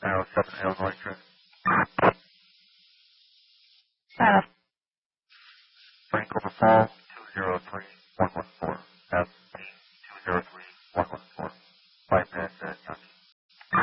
Arrow 7 Illinois Trip. Frank over Fall 203114.